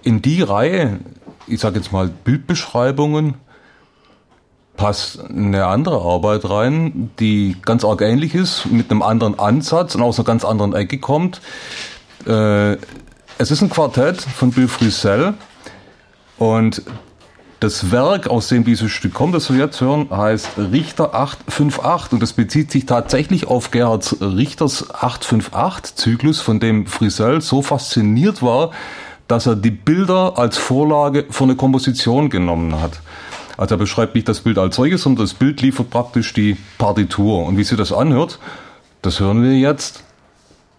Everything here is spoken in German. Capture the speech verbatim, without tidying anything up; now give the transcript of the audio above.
in die Reihe, ich sage jetzt mal Bildbeschreibungen, passt eine andere Arbeit rein, die ganz arg ähnlich ist, mit einem anderen Ansatz und aus einer ganz anderen Ecke kommt. Äh, es ist ein Quartett von Bill Frisell und das Werk, aus dem dieses Stück kommt, das wir jetzt hören, heißt Richter acht fünf acht und das bezieht sich tatsächlich auf Gerhard Richters acht fünf acht-Zyklus, von dem Frisell so fasziniert war, dass er die Bilder als Vorlage für eine Komposition genommen hat. Also er beschreibt nicht das Bild als solches, sondern das Bild liefert praktisch die Partitur. Und wie sich das anhört, das hören wir jetzt